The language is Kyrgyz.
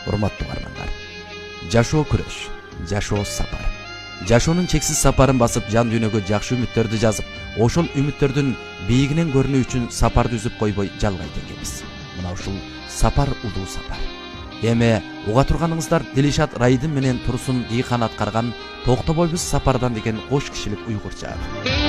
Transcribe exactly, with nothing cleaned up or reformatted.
Урматтуу бармандар. Жашоо күрөш, жашоо сапар. Жашоонун чексиз сапарын басып, жан дүйнөгө жакшы үмүттөрдү жазып, ошол үмүттөрдүн бийигинен көрүнүү үчүн сапарды үзүп койбой жалгайт экенбиз. Мына ушул сапар улуу сапар. Эми уга турганыңыздар Дилишат Райдын менен Турсун Дийхан аткарган «Токтобойбуз сапардан» деген кош кишилик уйгурча.